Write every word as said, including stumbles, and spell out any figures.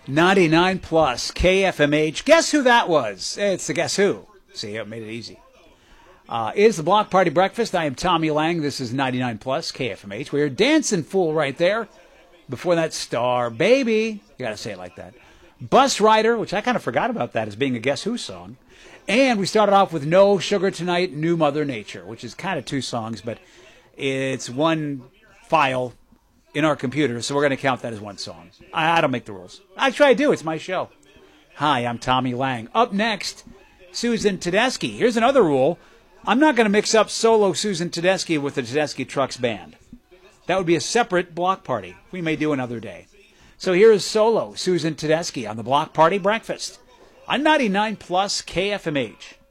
ninety-nine plus K F M H. Guess who that was? It's the Guess Who. See, it made it easy. Uh, is the Block Party Breakfast. I am Tommy Lang. This is ninety-nine plus K F M H. We are Dancing Fool right there. Before that, Star Baby. You got to say it like that. Bus Rider, which I kind of forgot about that as being a Guess Who song. And we started off with No Sugar Tonight, New Mother Nature, which is kind of two songs, but it's one file in our computer, so we're going to count that as one song. I, I don't make the rules. Actually, I do. It's my show. Hi, I'm Tommy Lang. Up next, Susan Tedeschi. Here's another rule. I'm not going to mix up solo Susan Tedeschi with the Tedeschi Trucks Band. That would be a separate block party. We may do another day. So here is solo Susan Tedeschi on the Block Party Breakfast on ninety-nine plus K F M H.